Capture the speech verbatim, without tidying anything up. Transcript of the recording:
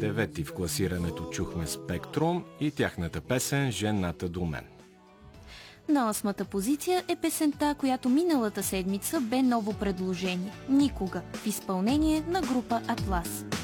Девети в класирането чухме Спектрум и тяхната песен «Жената до мен». На осмата позиция е песента, която миналата седмица бе ново предложение «Никога» в изпълнение на група Атлас.